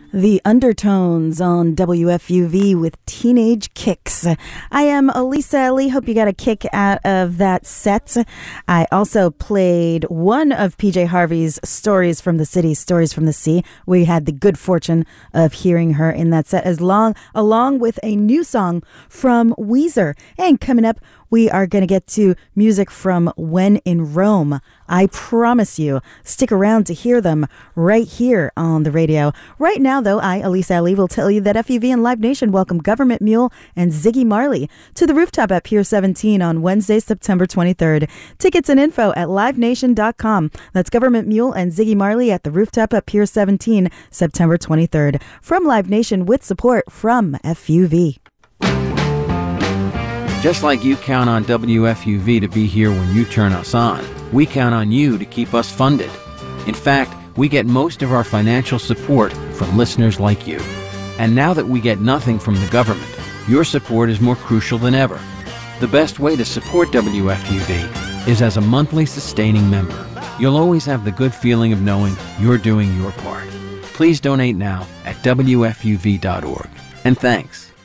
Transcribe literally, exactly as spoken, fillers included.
The Undertones on W F U V with Teenage Kicks. I am Elisa Lee. Hope you got a kick out of that set. I also played one of P J Harvey's Stories from the City, Stories from the Sea. We had the good fortune of hearing her in that set, as long along with a new song from Weezer. And coming up, we are going to get to music from When in Rome. I promise you, stick around to hear them right here on the radio. Right now, though, I, Elise Ali, will tell you that F U V and Live Nation welcome Government Mule and Ziggy Marley to the Rooftop at Pier seventeen on Wednesday, September twenty-third. Tickets and info at live nation dot com. That's Government Mule and Ziggy Marley at the Rooftop at Pier seventeen, September twenty-third. From Live Nation with support from F U V. Just like you count on W F U V to be here when you turn us on, we count on you to keep us funded. In fact, we get most of our financial support from listeners like you. And now that we get nothing from the government, your support is more crucial than ever. The best way to support W F U V is as a monthly sustaining member. You'll always have the good feeling of knowing you're doing your part. Please donate now at W F U V dot org. And thanks.